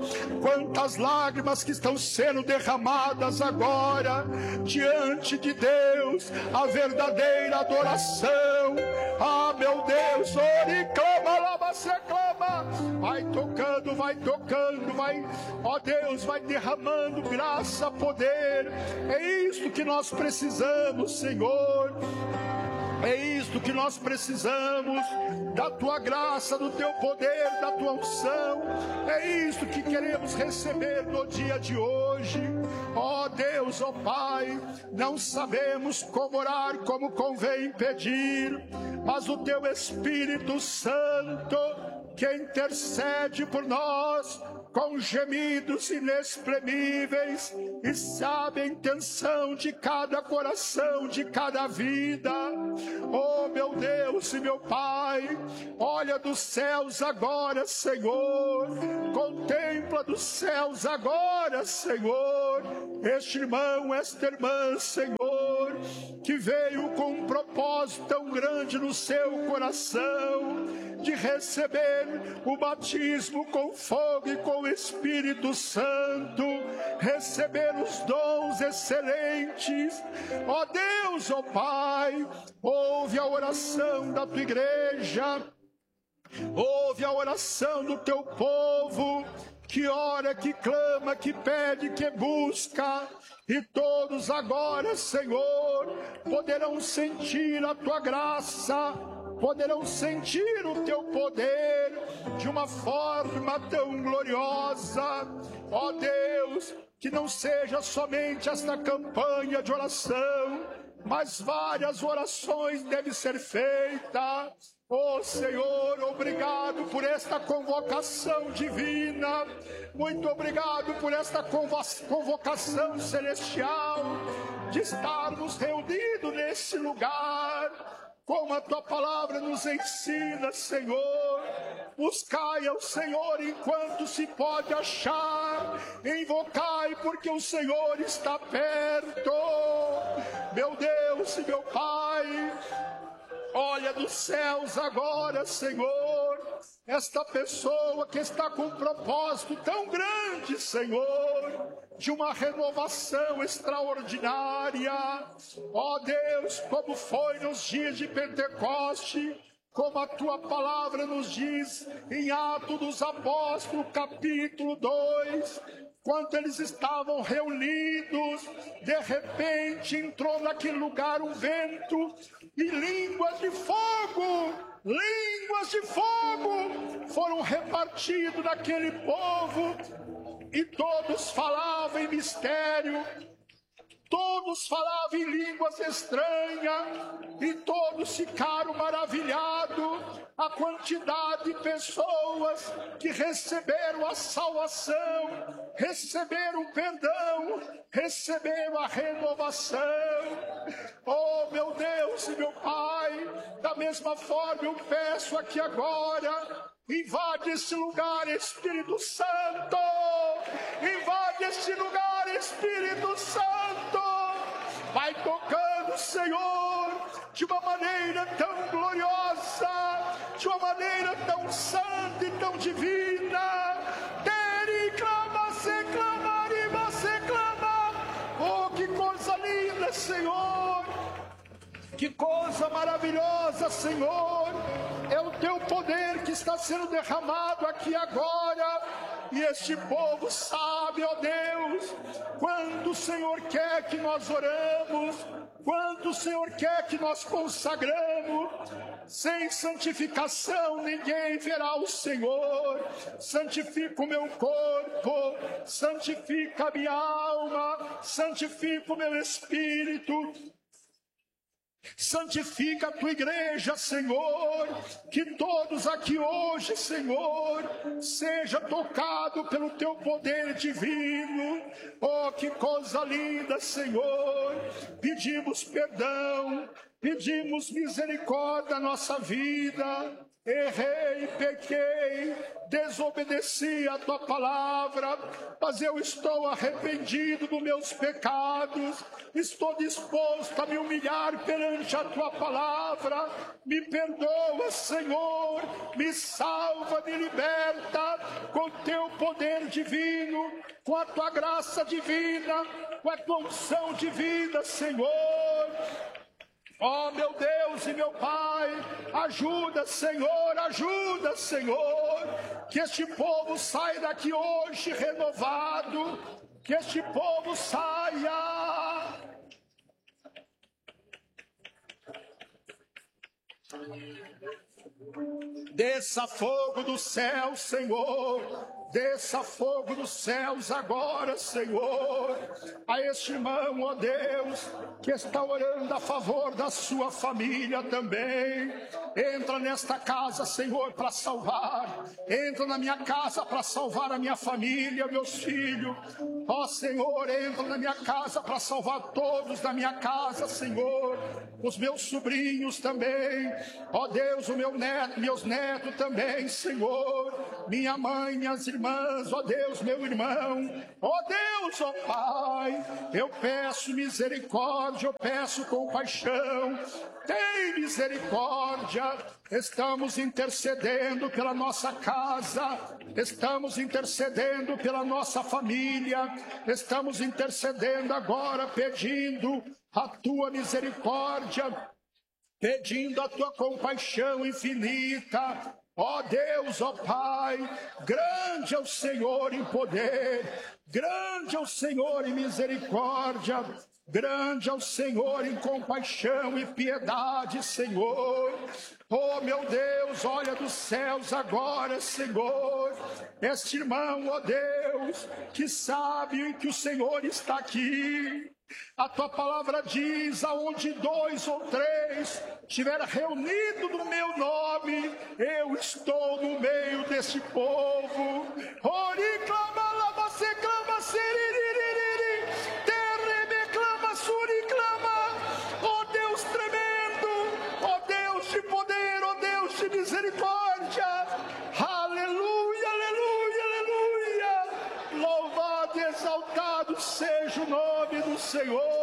Quantas lágrimas que estão sendo derramadas agora diante de Deus, a verdadeira adoração. Ah, meu Deus, ore, clama, lá você clama, vai tocando, vai, ó Deus, vai derramando graça, poder. É isto que nós precisamos, Senhor. É isto que nós precisamos, da tua graça, do teu poder, da tua unção. É isto que queremos receber no dia de hoje. Ó Deus, ó Pai, não sabemos como orar, como convém pedir, mas o teu Espírito Santo, que intercede por nós com gemidos inexprimíveis, e sabe a intenção de cada coração, de cada vida. Oh meu Deus e meu Pai, olha dos céus agora, Senhor, contempla dos céus agora, Senhor, este irmão, esta irmã, Senhor, que veio com um propósito tão grande no seu coração, de receber o batismo com fogo e com o Espírito Santo, receber os dons excelentes. Ó Deus, ó Pai, ouve a oração da tua igreja, ouve a oração do teu povo, que ora, que clama, que pede, que busca. E todos agora, Senhor, poderão sentir a tua graça, poderão sentir o teu poder de uma forma tão gloriosa. Ó Deus, que não seja somente esta campanha de oração, mas várias orações devem ser feitas. Oh Senhor, obrigado por esta convocação divina, muito obrigado por esta convocação celestial, de estarmos reunidos nesse lugar, como a tua palavra nos ensina, Senhor. Buscai ao Senhor enquanto se pode achar, invocai porque o Senhor está perto. Meu Deus e meu Pai, olha dos céus agora, Senhor, esta pessoa que está com um propósito tão grande, Senhor, de uma renovação extraordinária. Ó Deus, como foi nos dias de Pentecoste, como a tua palavra nos diz em Atos dos Apóstolos, capítulo 2, quando eles estavam reunidos, de repente entrou naquele lugar um vento e línguas de fogo foram repartidos naquele povo, e todos falavam em mistério, todos falavam em línguas estranhas, e todos ficaram maravilhados. A quantidade de pessoas que receberam a salvação, receberam o perdão, receberam a renovação. Oh meu Deus e meu Pai, da mesma forma eu peço aqui agora, invade esse lugar, Espírito Santo, invade esse lugar, Espírito Santo, vai tocando, Senhor, de uma maneira tão gloriosa, de uma maneira tão santa e tão divina. Dere clama, se clama, rima, se clama. Oh, que coisa linda, Senhor, que coisa maravilhosa, Senhor. É o teu poder que está sendo derramado aqui agora, e este povo sabe, ó Deus, quanto o Senhor quer que nós oramos, quanto o Senhor quer que nós consagramos. Sem santificação ninguém verá o Senhor. Santifica o meu corpo, santifica a minha alma, santifica o meu espírito, santifica a tua igreja, Senhor, que todos aqui hoje, Senhor, seja tocado pelo teu poder divino. Oh, que coisa linda, Senhor. Pedimos perdão, pedimos misericórdia na nossa vida, errei, pequei, desobedeci a tua palavra, mas eu estou arrependido dos meus pecados, estou disposto a me humilhar perante a tua palavra. Me perdoa, Senhor, me salva, me liberta com teu poder divino, com a tua graça divina, com a tua unção divina, Senhor. Ó meu Deus e meu Pai, ajuda, Senhor, que este povo saia daqui hoje renovado, que este povo saia desça fogo do céu, Senhor. Desça fogo dos céus agora, Senhor, a este irmão, ó Deus, que está orando a favor da sua família também. Entra nesta casa, Senhor, para salvar. Entra na minha casa para salvar a minha família, meus filhos. Ó Senhor, entra na minha casa para salvar todos da minha casa, Senhor. Os meus sobrinhos também. Ó Deus, meus netos também, Senhor. Minha mãe, minhas irmãs, ó Deus, meu irmão, ó Deus, ó Pai, eu peço misericórdia, eu peço compaixão, tem misericórdia. Estamos intercedendo pela nossa casa, estamos intercedendo pela nossa família, estamos intercedendo agora, pedindo a tua misericórdia, pedindo a tua compaixão infinita. Ó Deus, ó Pai, grande é o Senhor em poder, grande é o Senhor em misericórdia, grande é o Senhor em compaixão e piedade, Senhor. Oh meu Deus, olha dos céus agora, Senhor, este irmão, ó Deus, que sabe que o Senhor está aqui. A tua palavra diz: aonde 2 ou 3 estiver reunido no meu nome, eu estou no meio deste povo. Ori clama, lama, se clama, siriririri, terreme clama, suri clama. Ó Deus tremendo, ó Deus de poder, ó Deus de misericórdia. Aleluia, aleluia, aleluia. Louvado e exaltado seja o nome do Senhor.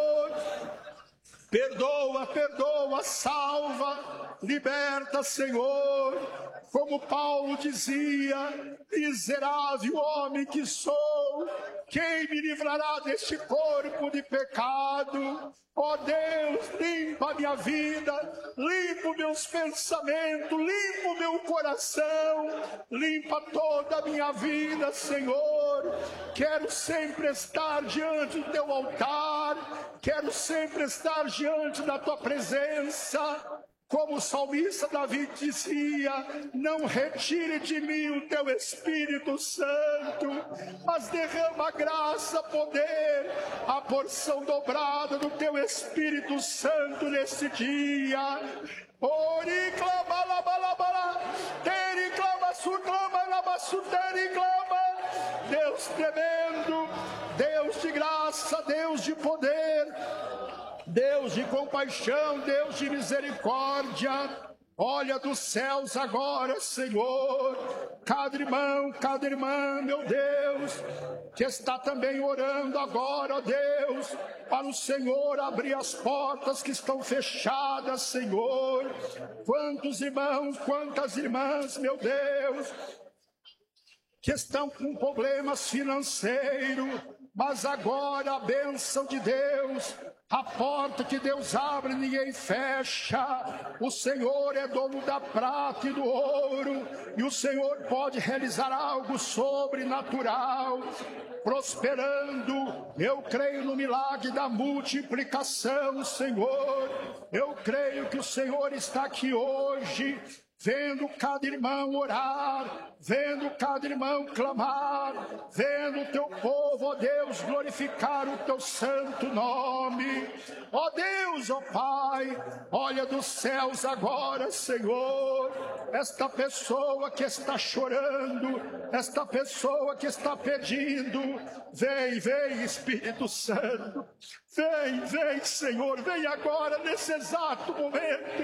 Perdoa, perdoa, salva, liberta, Senhor. Como Paulo dizia: miserável homem que sou, quem me livrará deste corpo de pecado? Ó Deus, limpa a minha vida, limpa os meus pensamentos, limpa o meu coração, limpa toda a minha vida, Senhor. Quero sempre estar diante do teu altar, quero sempre estar diante da tua presença. Como o salmista Davi dizia: não retire de mim o teu Espírito Santo, mas derrama graça, poder, a porção dobrada do teu Espírito Santo nesse dia. Ori clama, labalabala, teri clama, surclama, labasuteri clama. Deus tremendo, Deus de graça, Deus de poder, Deus de compaixão, Deus de misericórdia. Olha dos céus agora, Senhor, cada irmã, meu Deus, que está também orando agora, ó Deus, para o Senhor abrir as portas que estão fechadas, Senhor. Quantos irmãos, quantas irmãs, meu Deus, que estão com problemas financeiros, mas agora a bênção de Deus, a porta que Deus abre, ninguém fecha. O Senhor é dono da prata e do ouro, e o Senhor pode realizar algo sobrenatural, prosperando. Eu creio no milagre da multiplicação, Senhor. Eu creio que o Senhor está aqui hoje, vendo cada irmão orar, vendo cada irmão clamar, vendo o teu povo, ó Deus, glorificar o teu santo nome. Ó Deus, ó Pai, olha dos céus agora, Senhor, esta pessoa que está chorando, esta pessoa que está pedindo. Vem, vem, Espírito Santo, vem, vem, Senhor, vem agora nesse exato momento.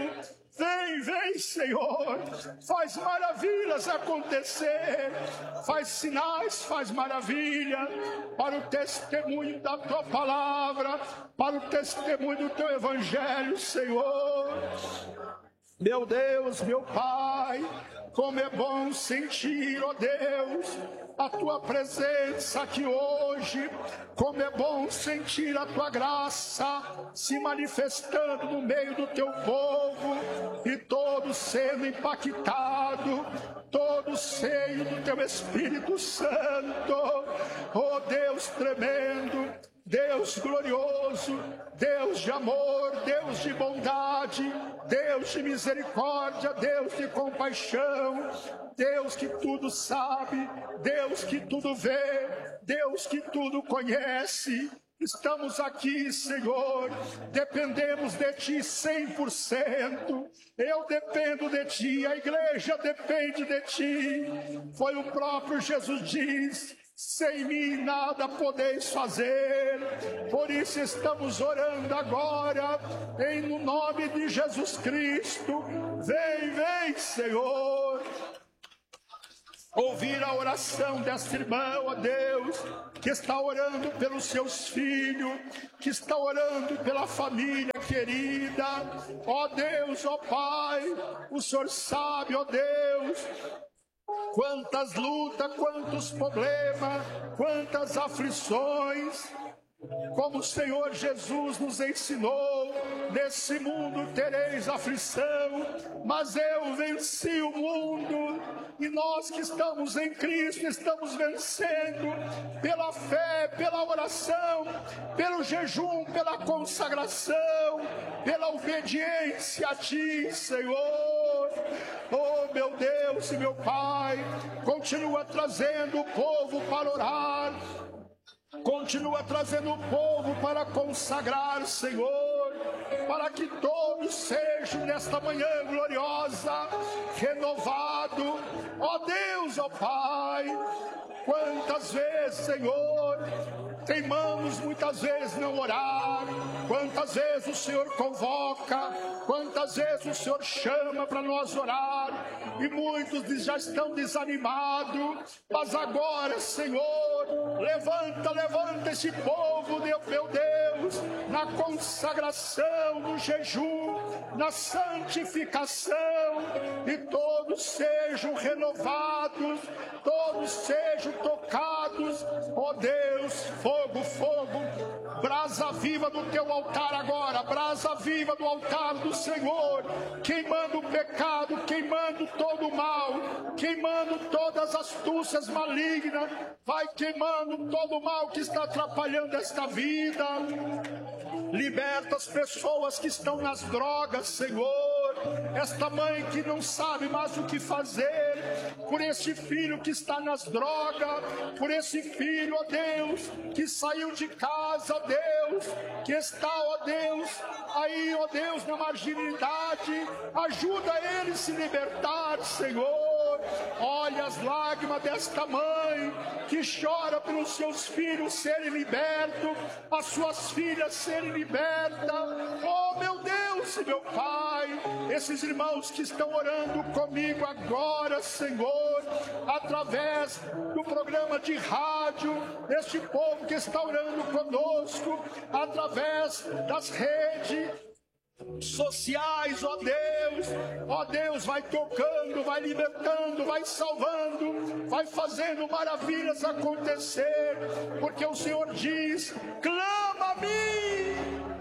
Vem, Senhor, faz maravilhas acontecer, faz sinais, faz maravilha, para o testemunho da Tua palavra, para o testemunho do Teu Evangelho, Senhor. Meu Deus, meu Pai, como é bom sentir, ó Deus, a Tua presença aqui hoje, como é bom sentir a Tua graça se manifestando no meio do Teu povo, e todos sendo impactados, todos cheios do Teu Espírito Santo, ó Deus tremendo, Deus glorioso, Deus de amor, Deus de bondade, Deus de misericórdia, Deus de compaixão, Deus que tudo sabe, Deus que tudo vê, Deus que tudo conhece. Estamos aqui, Senhor, dependemos de Ti 100%. Eu dependo de Ti, a igreja depende de Ti. Foi o próprio Jesus diz: sem mim nada podeis fazer. Por isso estamos orando agora, no nome de Jesus Cristo. Vem, Senhor, ouvir a oração desta irmã, ó Deus, que está orando pelos seus filhos, que está orando pela família querida. Ó Deus, ó Pai, o Senhor sabe, ó Deus, quantas lutas, quantos problemas, quantas aflições. Como o Senhor Jesus nos ensinou, nesse mundo tereis aflição, mas eu venci o mundo. E nós que estamos em Cristo, estamos vencendo pela fé, pela oração, pelo jejum, pela consagração, pela obediência a Ti, Senhor. Oh, meu Deus e meu Pai, continua trazendo o povo para orar, continua trazendo o povo para consagrar, Senhor, para que todos sejam nesta manhã gloriosa, renovado. Ó Deus, ó Pai, quantas vezes, Senhor, teimamos muitas vezes não orar, quantas vezes o Senhor convoca, quantas vezes o Senhor chama para nós orar, e muitos já estão desanimados, mas agora, Senhor, levanta esse povo, meu Deus, na consagração, no jejum, na santificação, e todos sejam renovados, todos sejam tocados. Ó Deus, fogo, brasa viva do Teu altar agora, brasa viva do altar do Senhor, queimando o pecado, queimando todo o mal, queimando todas as astúcias malignas, vai queimando todo o mal que está atrapalhando esta vida. Liberta as pessoas que estão nas drogas, Senhor. Esta mãe que não sabe mais o que fazer, por esse filho que está nas drogas, por esse filho, ó Deus, que saiu de casa, ó Deus, que está, ó Deus, aí, ó Deus, na marginalidade. Ajuda ele a se libertar, Senhor. Olha as lágrimas desta mãe que chora pelos seus filhos serem libertos, as suas filhas serem libertas. Oh, meu Deus e meu Pai, esses irmãos que estão orando comigo agora, Senhor, através do programa de rádio, este povo que está orando conosco, através das redes sociais, ó Deus, vai tocando, vai libertando, vai salvando, vai fazendo maravilhas acontecer, porque o Senhor diz: clama a mim,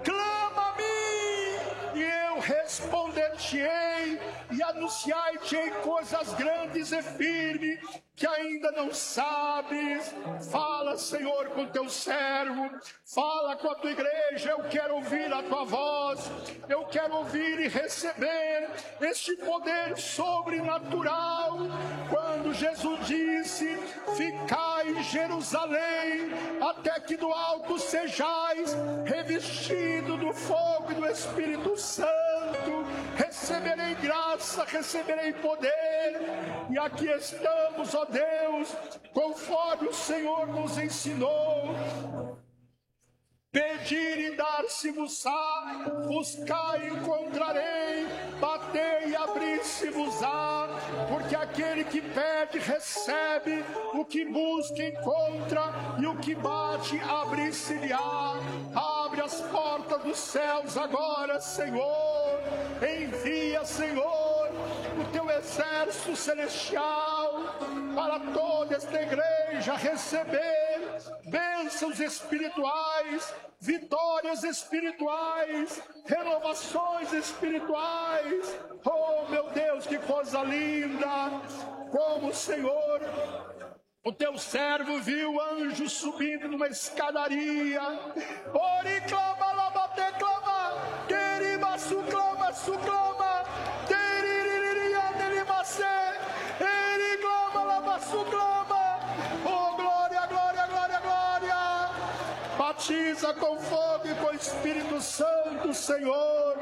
e eu responder-te-ei e anunciar-te-ei coisas grandes e firmes que ainda não sabes. Fala, Senhor, com teu servo, fala com a tua igreja. Eu quero ouvir a tua voz, eu quero ouvir e receber este poder sobrenatural. Quando Jesus disse: ficai em Jerusalém, até que do alto sejais revestido do fogo e do Espírito Santo, receberei graça, receberei poder. E aqui estamos, ó Deus, conforme o Senhor nos ensinou. Pedir e dar-se-vos-á, buscar e encontrarei, bater e abrir-se-vos-á, porque aquele que pede recebe, o que busca encontra, e o que bate abrir-se-lhe-á. Abre as portas dos céus agora, Senhor, envia, Senhor, o teu exército celestial para toda esta igreja receber bênçãos espirituais, vitórias espirituais, renovações espirituais. Oh, meu Deus, que coisa linda! Como, Senhor, o teu servo viu o anjo subindo numa escadaria. Ori clama, labate clama, queriba suclama, suclama, teririria delimacê, eri clama, lava suclama. Oh, glória, glória, glória, glória. Batiza com fogo e com Espírito Santo, Senhor.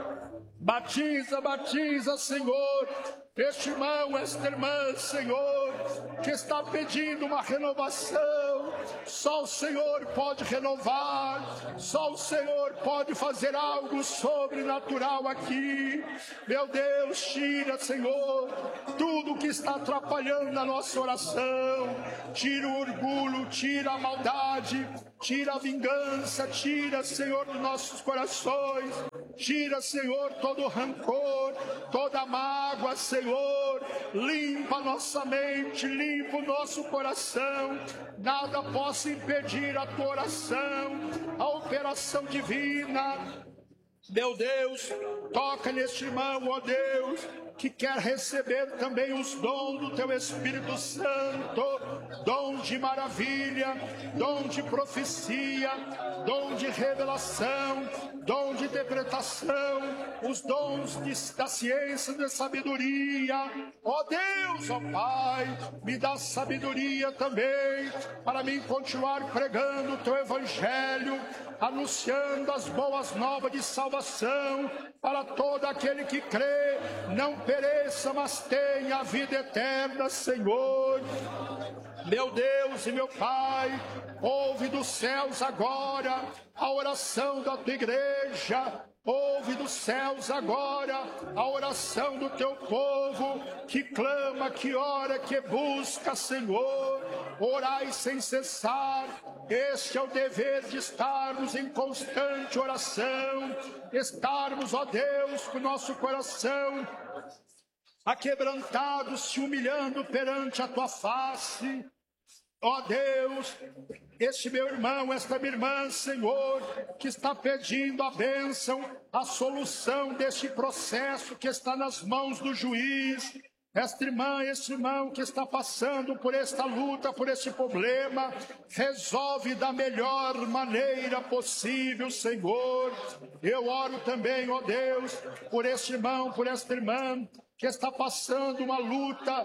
Batiza, batiza, Senhor, este irmão, esta irmã, Senhor, que está pedindo uma renovação. Só o Senhor pode renovar, só o Senhor pode fazer algo sobrenatural aqui. Meu Deus, tira, Senhor, tudo que está atrapalhando a nossa oração. Tira o orgulho, tira a maldade, tira a vingança, tira, Senhor, dos nossos corações. Tira, Senhor, todo o rancor, toda a mágoa, Senhor. Limpa a nossa mente, limpa o nosso coração. Nada possa impedir a tua oração, a operação divina. Meu Deus, toca neste irmão, ó Deus, que quer receber também os dons do teu Espírito Santo, dom de maravilha, dom de profecia, dom de revelação, dom de interpretação, os dons da ciência e da sabedoria. Ó Deus, ó Pai, me dá sabedoria também, para mim continuar pregando o teu evangelho, anunciando as boas novas de salvação, para todo aquele que crê, não pereça, mas tenha a vida eterna, Senhor. Meu Deus e meu Pai, ouve dos céus agora a oração da tua igreja. Ouve dos céus agora a oração do teu povo, que clama, que ora, que busca, Senhor. Orai sem cessar. Este é o dever de estarmos em constante oração, estarmos, ó Deus, com o nosso coração aquebrantado, se humilhando perante a tua face. Ó Deus, este meu irmão, esta minha irmã, Senhor, que está pedindo a bênção, a solução deste processo que está nas mãos do juiz. Esta irmã, este irmão que está passando por esta luta, por este problema, resolve da melhor maneira possível, Senhor. Eu oro também, ó Deus, por este irmão, por esta irmã que está passando uma luta,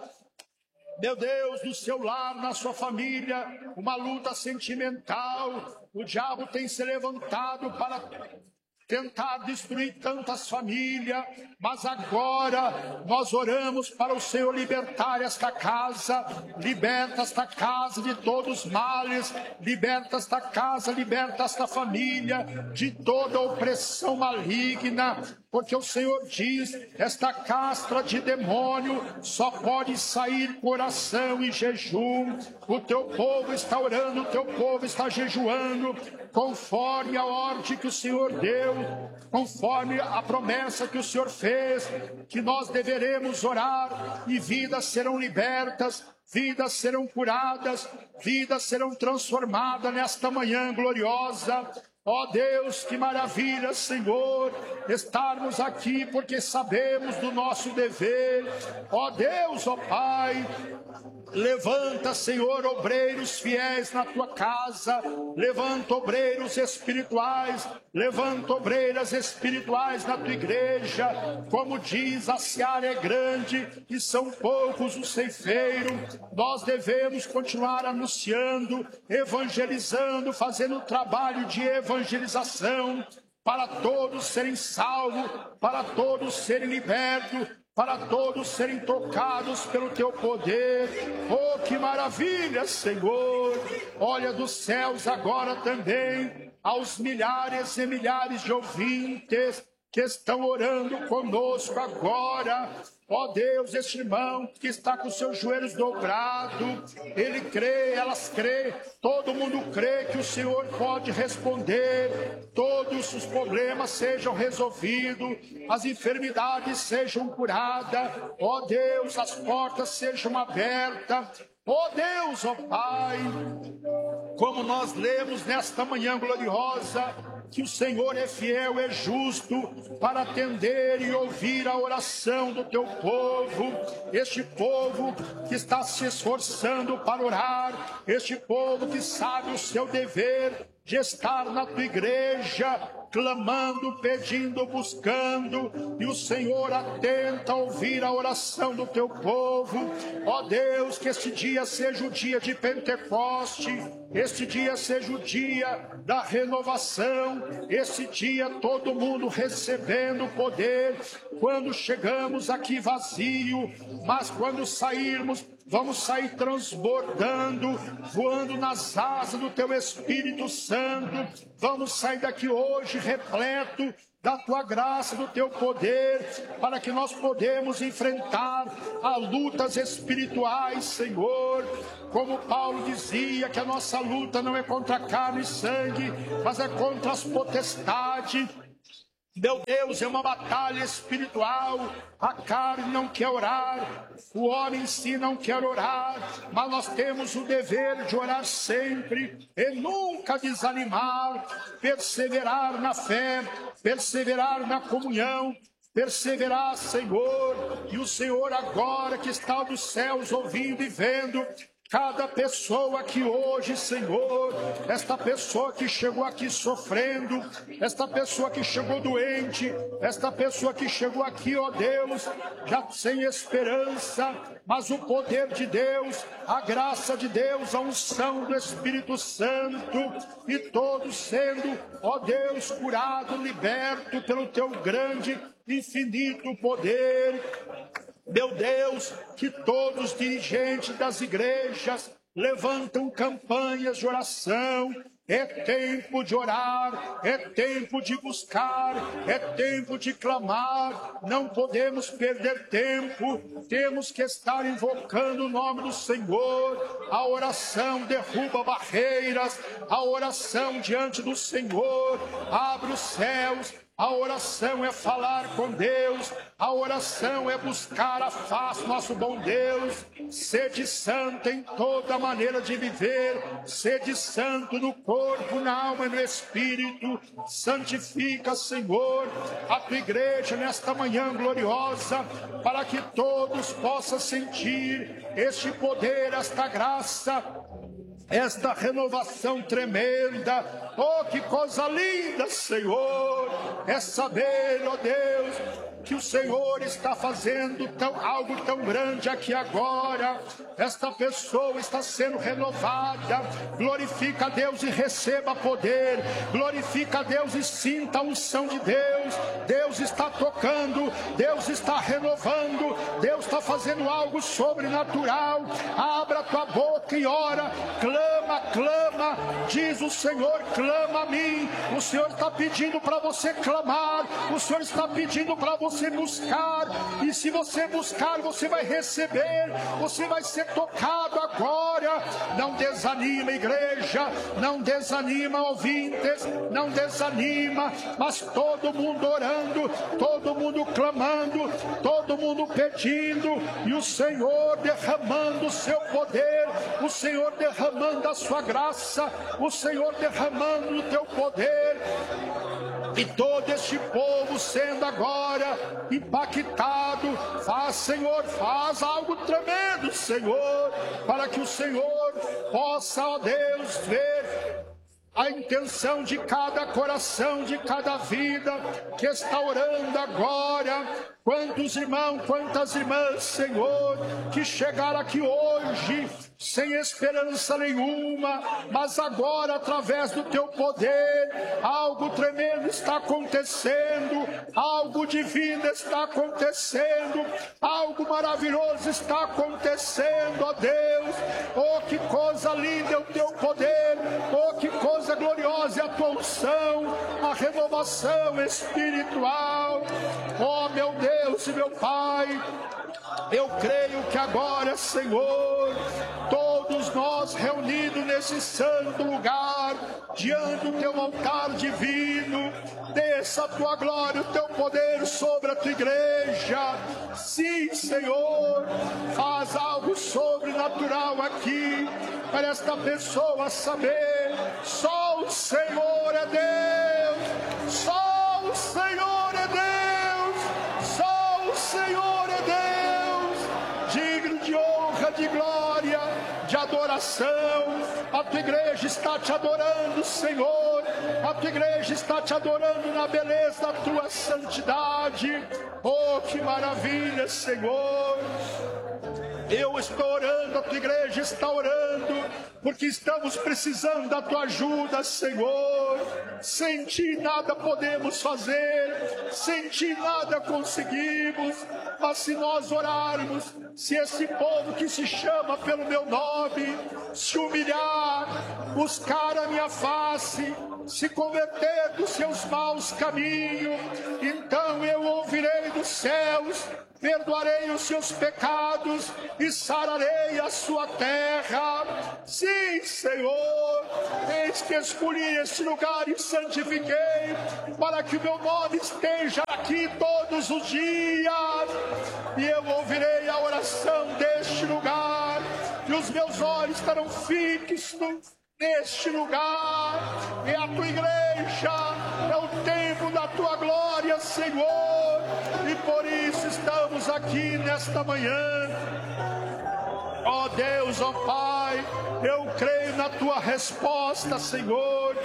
meu Deus, no seu lar, na sua família, uma luta sentimental. O diabo tem se levantado para tentar destruir tantas famílias, mas agora nós oramos para o Senhor libertar esta casa, liberta esta casa de todos os males, liberta esta casa, liberta esta família de toda opressão maligna, porque o Senhor diz, esta castra de demônio só pode sair por oração e jejum. O teu povo está orando, o teu povo está jejuando, conforme a ordem que o Senhor deu, conforme a promessa que o Senhor fez, que nós deveremos orar e vidas serão libertas, vidas serão curadas, vidas serão transformadas nesta manhã gloriosa. Ó Deus, que maravilha, Senhor, estarmos aqui porque sabemos do nosso dever. Ó Deus, ó Pai, levanta, Senhor, obreiros fiéis na tua casa, levanta obreiros espirituais, levanta obreiras espirituais na tua igreja. Como diz, a seara é grande e são poucos os ceifeiros. Nós devemos continuar anunciando, evangelizando, fazendo trabalho de evangelização, para todos serem salvos, para todos serem libertos, para todos serem tocados pelo teu poder. Oh, que maravilha, Senhor! Olha dos céus agora também aos milhares e milhares de ouvintes que estão orando conosco agora. Ó Deus, este irmão que está com seus joelhos dobrados, ele crê, elas crê, todo mundo crê que o Senhor pode responder, todos os problemas sejam resolvidos, as enfermidades sejam curadas, ó Deus, as portas sejam abertas. Ó Deus, ó Pai, como nós lemos nesta manhã gloriosa, que o Senhor é fiel, é justo para atender e ouvir a oração do teu povo, este povo que está se esforçando para orar, este povo que sabe o seu dever de estar na tua igreja, clamando, pedindo, buscando, e o Senhor atenta a ouvir a oração do teu povo. Ó Deus, que este dia seja o dia de Pentecoste, este dia seja o dia da renovação, esse dia todo mundo recebendo poder, quando chegamos aqui vazio, mas quando sairmos, vamos sair transbordando, voando nas asas do teu Espírito Santo. Vamos sair daqui hoje repleto da tua graça, do teu poder, para que nós podemos enfrentar as lutas espirituais, Senhor. Como Paulo dizia, que a nossa luta não é contra carne e sangue, mas é contra as potestades. Meu Deus, é uma batalha espiritual. A carne não quer orar, o homem em si não quer orar, mas nós temos o dever de orar sempre e nunca desanimar, perseverar na fé, perseverar na comunhão, perseverar, Senhor. E o Senhor agora que está dos céus ouvindo e vendo cada pessoa aqui hoje, Senhor, esta pessoa que chegou aqui sofrendo, esta pessoa que chegou doente, esta pessoa que chegou aqui, ó Deus, já sem esperança, mas o poder de Deus, a graça de Deus, a unção do Espírito Santo, e todos sendo, ó Deus, curado, liberto pelo teu grande, infinito poder. Meu Deus, que todos os dirigentes das igrejas levantam campanhas de oração. É tempo de orar, é tempo de buscar, é tempo de clamar. Não podemos perder tempo, temos que estar invocando o nome do Senhor. A oração derruba barreiras, a oração diante do Senhor abre os céus. A oração é falar com Deus, a oração é buscar a face do nosso bom Deus. Sede santo em toda maneira de viver, sede santo no corpo, na alma e no espírito. Santifica, Senhor, a tua igreja nesta manhã gloriosa, para que todos possam sentir este poder, esta graça, esta renovação tremenda. Oh, que coisa linda, Senhor, é saber, ó Deus, que o Senhor está fazendo algo tão grande aqui agora. Esta pessoa está sendo renovada. Glorifica a Deus e receba poder. Glorifica a Deus e sinta a unção de Deus. Deus está tocando, Deus está renovando, Deus está fazendo algo sobrenatural. Abra a tua boca e ora, clama, clama, diz o Senhor, clama a mim. O Senhor está pedindo para você clamar, o Senhor está pedindo para você buscar, e se você buscar, você vai receber, você vai ser tocado agora. Não desanima, igreja, não desanima, ouvintes, não desanima, mas todo mundo orando, todo mundo clamando, todo mundo pedindo, e o Senhor derramando o seu poder, o Senhor derramando a sua graça, o Senhor derramando o teu poder, e todo este povo sendo agora impactado. Faz, Senhor, faz algo tremendo, Senhor, para que o Senhor possa, ó Deus, ver a intenção de cada coração, de cada vida que está orando agora. Quantos irmãos, quantas irmãs, Senhor, que chegaram aqui hoje sem esperança nenhuma, mas agora, através do Teu poder, algo tremendo está acontecendo, algo divino está acontecendo, algo maravilhoso está acontecendo, ó Deus. Oh, que coisa linda é o Teu poder, oh, que coisa gloriosa é a Tua unção, a renovação espiritual. Oh, meu Deus e meu Pai, eu creio que agora, Senhor, todos nós reunidos nesse santo lugar, diante do Teu altar divino, desça a Tua glória, o Teu poder sobre a Tua igreja. Sim, Senhor, faz algo sobrenatural aqui, para esta pessoa saber, só o Senhor é Deus, só o Senhor é Deus, só o Senhor é Deus, digno de honra, de glória, de adoração. A Tua igreja está Te adorando, Senhor, a Tua igreja está Te adorando na beleza da Tua santidade. Oh, que maravilha, Senhor. Eu estou orando, a Tua igreja está orando, porque estamos precisando da Tua ajuda, Senhor. Sem Ti nada podemos fazer, sem Ti nada conseguimos, mas se nós orarmos, se esse povo que se chama pelo Meu nome se humilhar, buscar a Minha face, se converter dos seus maus caminhos, então eu ouvirei dos céus, perdoarei os seus pecados e sararei a sua terra. Sim, Senhor, eis que escolhi este lugar e santifiquei, para que o Meu nome esteja aqui todos os dias, e eu ouvirei a oração deste lugar, e os meus olhos estarão fixos neste lugar. É a Tua igreja, é o templo da Tua glória, Senhor, e por isso estamos aqui nesta manhã. Ó Deus, ó Pai, eu creio na Tua resposta, Senhor.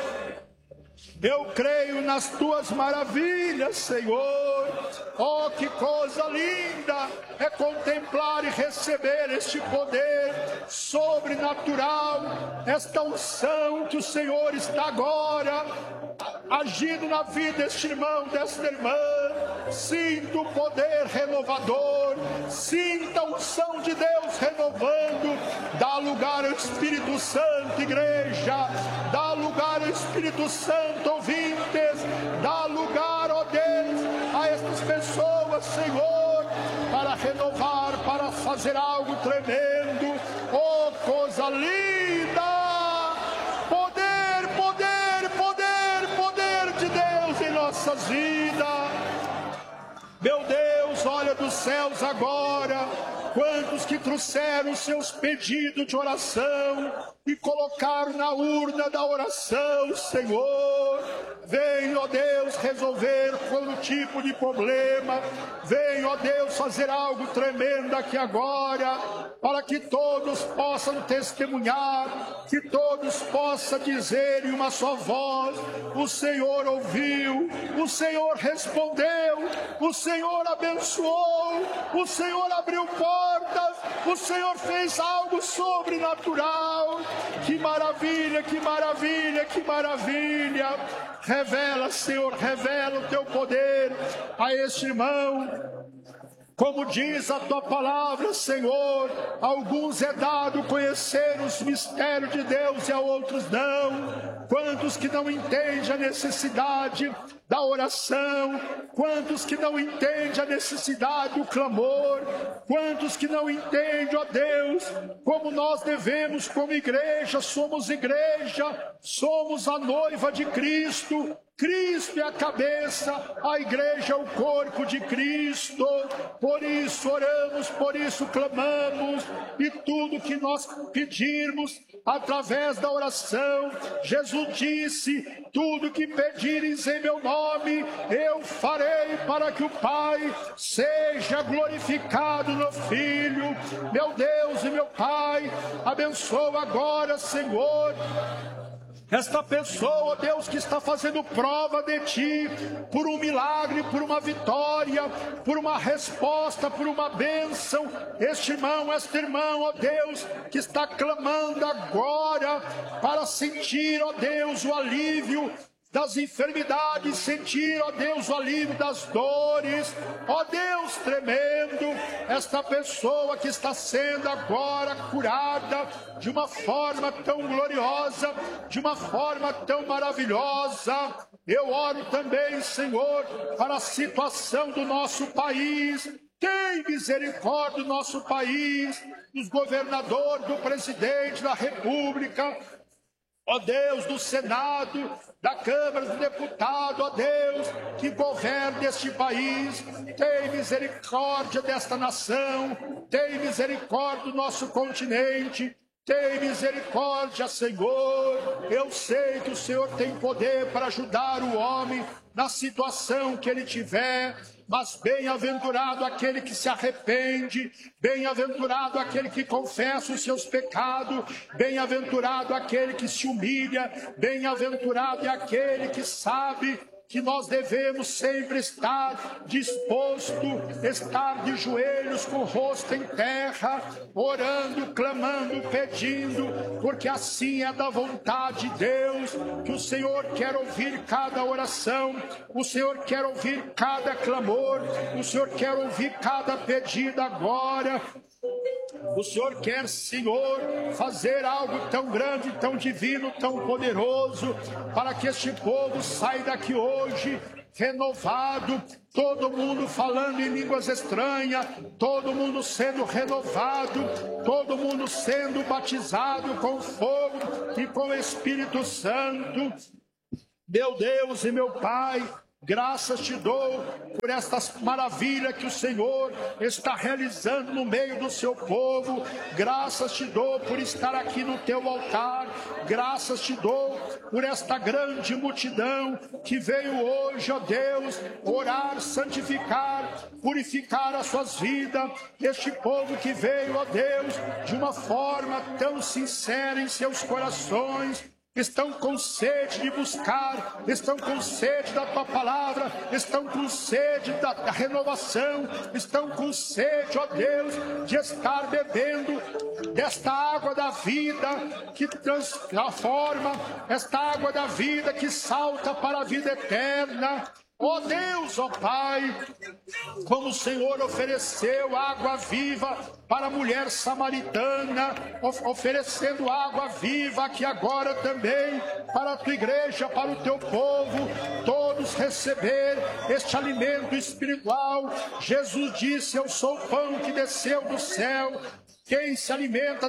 Eu creio nas Tuas maravilhas, Senhor. Oh, que coisa linda é contemplar e receber este poder sobrenatural, esta unção que o Senhor está agora agindo na vida deste irmão, desta irmã. Sinta o poder renovador, sinta a unção de Deus renovando. Dá lugar ao Espírito Santo, igreja, dá lugar ao Espírito Santo, ouvintes, dá lugar, ó Deus, a estas pessoas, Senhor, para renovar, para fazer algo tremendo. Oh, coisa linda! Poder, poder, poder, poder de Deus em nossas vidas. Meu Deus, olha dos céus agora, quantos que trouxeram seus pedidos de oração e colocaram na urna da oração, Senhor. Vem, ó Deus, resolver todo tipo de problema. Vem, ó Deus, fazer algo tremendo aqui agora, para que todos possam testemunhar, que todos possam dizer em uma só voz: o Senhor ouviu, o Senhor respondeu, o Senhor abençoou, o Senhor abriu portas, o Senhor fez algo sobrenatural. Que maravilha, que maravilha, que maravilha. Revela, Senhor, revela o Teu poder a este irmão. Como diz a Tua palavra, Senhor, a alguns é dado conhecer os mistérios de Deus e a outros não. Quantos que não entendem a necessidade da oração, quantos que não entendem a necessidade do clamor, quantos que não entendem, ó Deus, como nós devemos, como igreja, somos a noiva de Cristo. Cristo é a cabeça, a igreja é o corpo de Cristo. Por isso oramos, por isso clamamos, e tudo que nós pedirmos através da oração, Jesus disse: tudo que pedires em meu nome, eu farei, para que o Pai seja glorificado no Filho. Meu Deus e meu Pai, abençoa agora, Senhor, Esta pessoa, ó Deus, que está fazendo prova de Ti, por um milagre, por uma vitória, por uma resposta, por uma bênção. Este irmão, esta irmã, ó Deus, que está clamando agora para sentir, ó Deus, o alívio das enfermidades, sentir, ó Deus, o alívio das dores, ó Deus tremendo, esta pessoa que está sendo agora curada de uma forma tão gloriosa, de uma forma tão maravilhosa. Eu oro também, Senhor, para a situação do nosso país. Tem misericórdia do nosso país, dos governadores, do presidente da República, ó Deus, do Senado, da Câmara dos Deputados, ó Deus, que governe este país. Tem misericórdia desta nação, tem misericórdia do nosso continente, tem misericórdia, Senhor. Eu sei que o Senhor tem poder para ajudar o homem na situação que ele tiver. Mas bem-aventurado aquele que se arrepende, bem-aventurado aquele que confessa os seus pecados, bem-aventurado aquele que se humilha, bem-aventurado é aquele que sabe que nós devemos sempre estar disposto, estar de joelhos com o rosto em terra, orando, clamando, pedindo, porque assim é da vontade de Deus, que o Senhor quer ouvir cada oração, o Senhor quer ouvir cada clamor, o Senhor quer ouvir cada pedido agora. O Senhor quer, Senhor, fazer algo tão grande, tão divino, tão poderoso, para que este povo saia daqui hoje renovado, todo mundo falando em línguas estranhas, todo mundo sendo renovado, todo mundo sendo batizado com fogo e com o Espírito Santo. Meu Deus e meu Pai, graças te dou por estas maravilhas que o Senhor está realizando no meio do seu povo. Graças te dou por estar aqui no teu altar. Graças te dou por esta grande multidão que veio hoje, ó Deus, orar, santificar, purificar as suas vidas. Este povo que veio, ó Deus, de uma forma tão sincera em seus corações, estão com sede de buscar, estão com sede da tua palavra, estão com sede da renovação, estão com sede, ó Deus, de estar bebendo desta água da vida que transforma, esta água da vida que salta para a vida eterna. Ó Deus, ó Pai, como o Senhor ofereceu água viva para a mulher samaritana, oferecendo água viva aqui agora também para a tua igreja, para o teu povo, todos receber este alimento espiritual. Jesus disse: eu sou o pão que desceu do céu. Quem se alimenta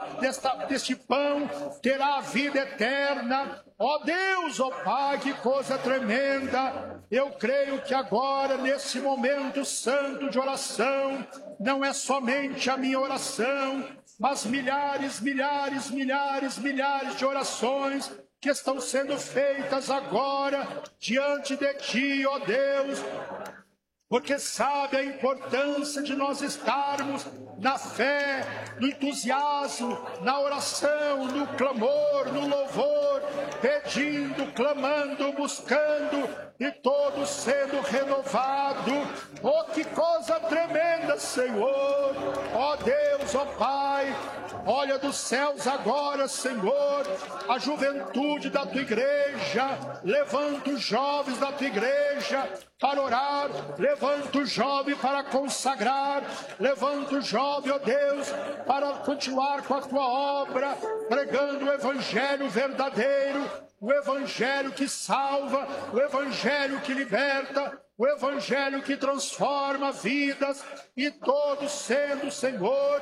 deste pão terá a vida eterna. Ó Deus, ó Pai, que coisa tremenda. Eu creio que agora, nesse momento santo de oração, não é somente a minha oração, mas milhares, milhares, milhares, milhares de orações que estão sendo feitas agora diante de Ti, ó Deus, porque sabe a importância de nós estarmos na fé, no entusiasmo, na oração, no clamor, no louvor, pedindo, clamando, buscando, e todos sendo renovados. Oh, que coisa tremenda, Senhor! Ó Deus, ó Pai, olha dos céus agora, Senhor, a juventude da Tua igreja, levanta os jovens da Tua igreja para orar, levanta o jovem para consagrar, levanta o jovem, ó Deus, para continuar com a Tua obra, pregando o Evangelho verdadeiro, o Evangelho que salva, o Evangelho que liberta, o Evangelho que transforma vidas, e todos sendo, Senhor,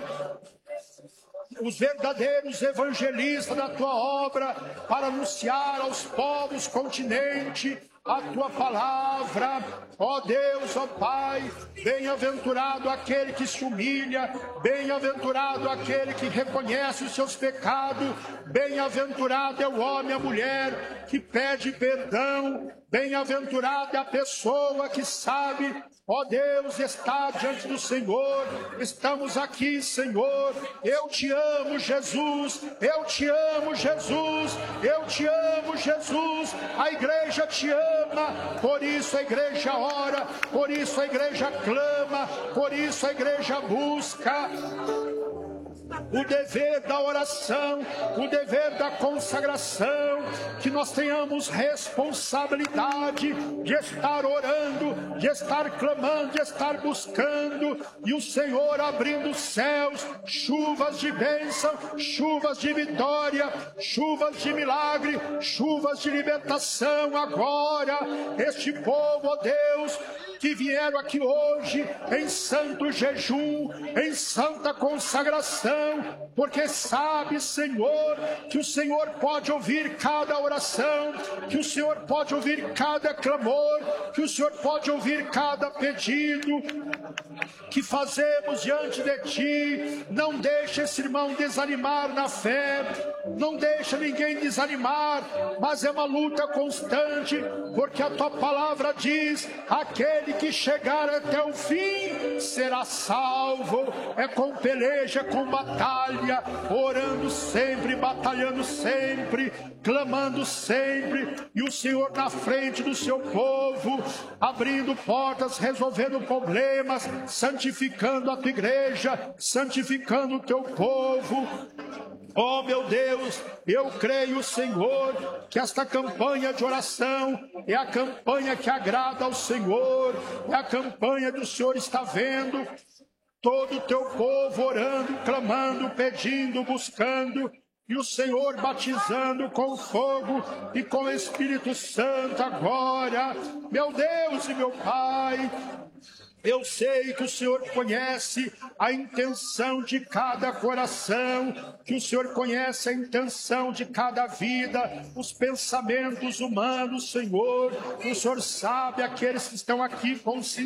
os verdadeiros evangelistas da Tua obra, para anunciar aos povos continente a Tua palavra. Ó Deus, ó Pai, bem-aventurado aquele que se humilha, bem-aventurado aquele que reconhece os seus pecados, bem-aventurado é o homem e a mulher que pede perdão, bem-aventurada é a pessoa que sabe, ó Deus, está diante do Senhor. Estamos aqui, Senhor. Eu te amo, Jesus. Eu te amo, Jesus. Eu te amo. Senhor Jesus, a igreja te ama, por isso a igreja ora, por isso a igreja clama, por isso a igreja busca. O dever da oração, o dever da consagração, que nós tenhamos responsabilidade de estar orando, de estar clamando, de estar buscando, e o Senhor abrindo os céus, chuvas de bênção, chuvas de vitória, chuvas de milagre, chuvas de libertação. Agora, este povo, ó Deus, que vieram aqui hoje em santo jejum, em santa consagração, porque sabe, Senhor, que o Senhor pode ouvir cada oração, que o Senhor pode ouvir cada clamor, que o Senhor pode ouvir cada pedido que fazemos diante de Ti. Não deixe esse irmão desanimar na fé, não deixa ninguém desanimar, mas é uma luta constante, porque a Tua palavra diz: aquele que chegar até o fim será salvo. É com peleja, com batalha, orando sempre, batalhando sempre, clamando sempre, e o Senhor na frente do seu povo, abrindo portas, resolvendo problemas, santificando a Tua igreja, santificando o Teu povo. Oh, meu Deus, eu creio, Senhor, que esta campanha de oração é a campanha que agrada ao Senhor, é a campanha que o Senhor está vendo todo o Teu povo orando, clamando, pedindo, buscando, e o Senhor batizando com fogo e com o Espírito Santo agora. Meu Deus e meu Pai, eu sei que o Senhor conhece a intenção de cada coração, que o Senhor conhece a intenção de cada vida, os pensamentos humanos, Senhor. O Senhor sabe aqueles que estão aqui com